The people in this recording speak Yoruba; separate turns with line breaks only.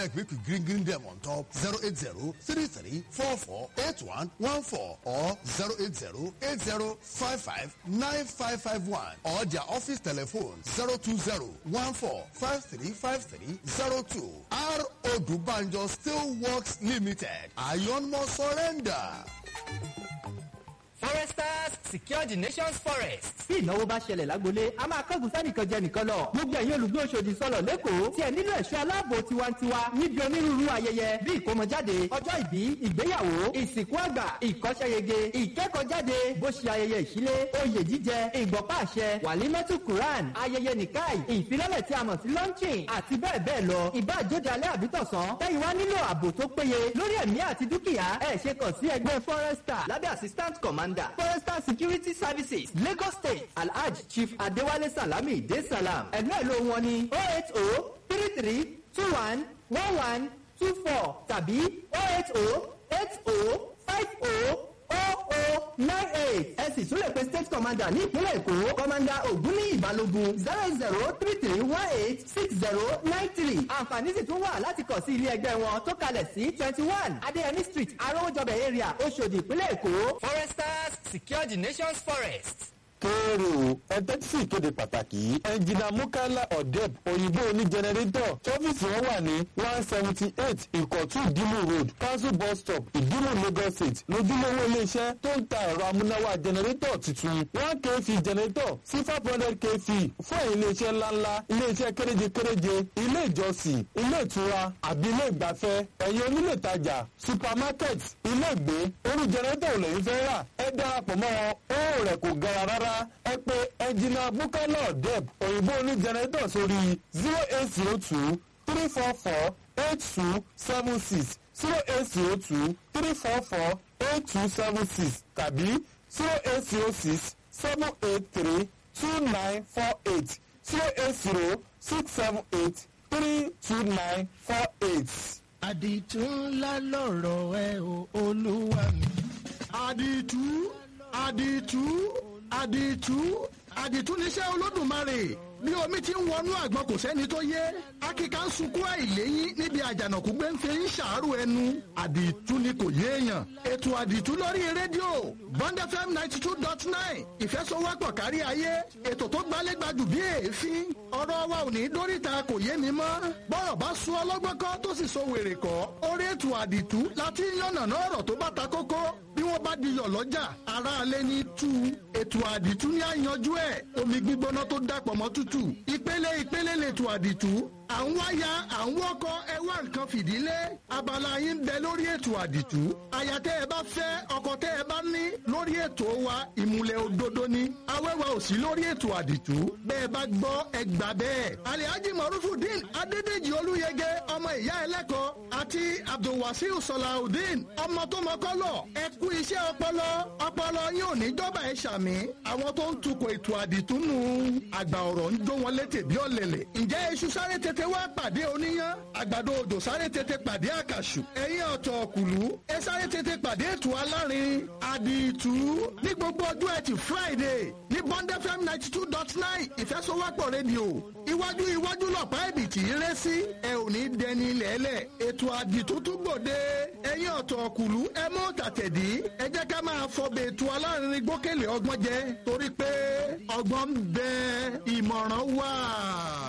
Make we green them on top 080-3344-8114 or 080-8055-9551 or their office telephone 020-14535302. R. Odubanjo Steel Works Limited. Iron more surrender.
Foresters secure the nation's forests.
Bí ìnáwó bá ṣẹlẹ̀ lágbolé, a máa kọ́gùn sẹ́nìkan jẹ nìkan lọ. Gbogbo ẹ̀yin olùgbé Òṣòdì sọ̀lọ̀ lẹ́kọ̀ọ́ tí ẹ nílò ẹ̀ṣọ́ aláàbò tiwantiwa níbi onírúurú ayẹyẹ bí ìkómọjáde, ọjọ́ ìbí, ìgbéyàwó, ìsìnkú àgbà, ìkọ́ṣẹ́yege, ìkẹ́kọ̀ọ́jáde, bó ṣe ayẹyẹ ìṣílé, oyè jíjẹ, ìgbọ̀pá àṣẹ, wàlímẹ́tù Quran, ayẹyẹ nìkáì, ìfilọ́lẹ̀ tí a mọ̀ sí launching àti bẹ́ẹ̀ bẹ́ẹ̀ lọ. Ìbá àjóde alẹ́ àbítọ̀sán, tẹ́yìn wá nílò ààbò tó péye lórí ẹ̀mí àti dúkìá. Ẹ ṣe kàn sí ẹgbẹ́ Forester lábẹ́ assistant commander Forester Security Services Lagos State Alhaj Chief Adewale Salami De Salam. Ẹ̀gbẹ́ ìlú wọn ni 080-33-21-11-24 tàbí 080-80-50-0098. Ẹ sì tún lè pe State Commander ní ìpínlẹ̀ Èkó, Commander Ògúnníyì Balógun 0033186093. Àǹfààní sì tún wà láti kàn sí ilé ẹgbẹ́ wọn tó kalẹ̀ sí 21 Adéyẹmí Street, Arówójọbẹ̀ area, Òṣòdì, ìpínlẹ̀ Èkó.
Foresters secure the nation's forests.
Kéèrè o, ẹ̀tẹ́tìsì ìkéde pàtàkì yìí. Ẹnjìnà Mukala Odeb òyìnbó oní jẹnẹrétọ̀ tọ́fíìsì wọn wà ní 178 Ìkọ̀tún Ìdímù Road, Council Bus Stop, Ìdímù, Lagos State. Lójúlówó iléeṣẹ́ tó ń ta ẹ̀rọ amúnáwá jẹnẹrétọ̀ tuntun 1 kV jẹnẹrétọ̀ sí 500 kV fún ẹ̀yìn iléeṣẹ́ ńláńlá, iléeṣẹ́ kéréje-kéréje, ilé ìjọsìn, ilé ìtura àbí ilé ìgbafẹ́, ẹ̀yin onílé ìtajà, supermarket, ilé ìgbé, orú jẹnẹrétọ̀ lẹ́yìn fẹ́ rà. Ẹ darapọ̀ mọ́ wọn, owó rẹ̀ kò gara rárá. Ẹ pè ẹnjìnà Mukala Odeb òyìnbó oní jẹnẹrétọ̀ sórí 0802-344-8276 0802-344-8276 tàbí 0806-783-2948 080-678-32948.
Àdìtú ńlá lọ̀rọ̀ ẹ o Olúwa mi. Àdìtú àdìtú níṣẹ́ Olódùmarè. Bí omi ti ń wọnú àgbọn kò sẹ́ni tó yé. Akíkà ń sunkún àìléyìn níbi àjànàkú gbé ń fi ń ṣàárò ẹnu. Àdìtú ni kò yéèyàn. Ètò àdìtú lórí rédíò Bond FM 92.9 ìfẹ́sọ̀wọ́pọ̀ kárí ayé. Ètò tó gbálégbajù bí èéfín. Ọ̀rọ̀ wa ò ní dóríta kò yé mi mọ́. Bọ́rọ̀ bá sún ọlọ́gbọ́n kọ́ tó sì so wèrè kọ́. Orí ètò àdìtú láti yànnàná ọ̀rọ̀ tó bá ta kókó. Bí wọ́n bá diyọ̀ lọ́jà, aráalé ní tú. Ètò àdìtú ní àyànjú ẹ̀. Omi gbígbóná tó dàpọ̀ mọ́ tútù. Ìpele lètò àdìtú. À ń wáyà, à ń wọ́kọ́, ẹ wá nǹkan fìdílé. Abala yín bẹ lórí ètò àdìtú. Àyà tẹ́ ẹ bá fẹ́, ọkọ tẹ́ ẹ bá ní lórí ètò wa, ìmùlẹ̀ òdodo ni. Awẹ́wà ò sí lórí ètò àdìtú. Bẹ́ẹ̀ bá gbọ́ ẹ gbà bẹ́ẹ̀. Alhaji Marufudin Adédèjì Olúyẹgẹ ọmọ ìyá ẹlẹ́kọ̀ọ́ àti Abdulwasiu Salaudeen ọmọ tó mọ́kọ́lọ̀. Ẹ kú iṣẹ́ ọpọlọ yín ò ní jọba ẹ ṣàmì. Àwọn tó ń tukọ̀ ètò àdìtú nù. Àgbà ọ̀rọ̀ ń jó wọn létè bí ọ̀lẹ̀lẹ̀. Ǹjẹ́ iṣu sáré tètè wá pàdé oníyán? Àgbàdo òjò sáré tètè pàdé àkàṣù. Ẹ̀yin ọ̀tọ̀ ọ̀kùlú ẹ sáré tètè pàdé ètò alárin. Àdìtú ní gbogbo ọjọ́ Ẹtì Friday ní Bond FM 92.9 ìfẹ́sọ̀wọ́pọ̀ rédíò. Iwájú lọ̀pá ẹ̀bì tí í ré sí. Ẹ ò ní dẹni lẹ́lẹ̀. Ètò àdìtú tún gbòde. Ẹ̀yin ọ̀tọ̀ ọ̀kùlú ẹ mú tàtẹ̀dí. Ẹ jẹ́ ká máa fọbẹ̀ ètò alárin gbókèlè ọgbọ́n jẹ torí pé ọgbọ́n ń bẹ ìmọ̀ràn wà.